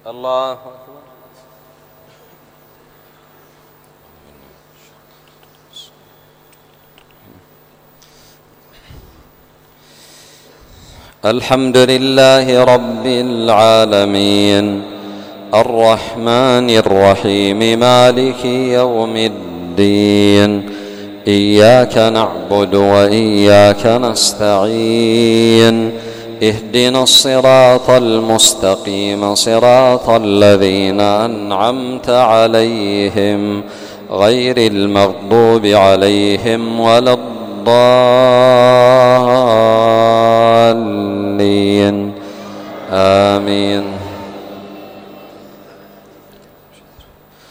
الله أكبر. الحمد لله رب العالمين الرحمن الرحيم مالك يوم الدين إياك نعبد وإياك نستعين اهدنا الصراط المستقيم صراط الذين أنعمت عليهم غير المغضوب عليهم ولا الضالين آمين.